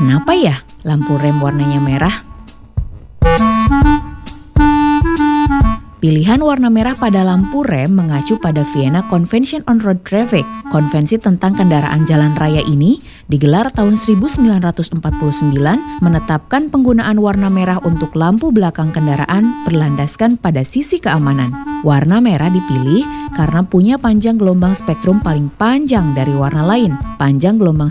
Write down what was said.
Kenapa ya lampu rem warnanya merah? Pilihan warna merah pada lampu rem mengacu pada Vienna Convention on Road Traffic. Konvensi tentang kendaraan jalan raya ini digelar tahun 1949 menetapkan penggunaan warna merah untuk lampu belakang kendaraan berlandaskan pada sisi keamanan. Warna merah dipilih karena punya panjang gelombang spektrum paling panjang dari warna lain. Panjang gelombang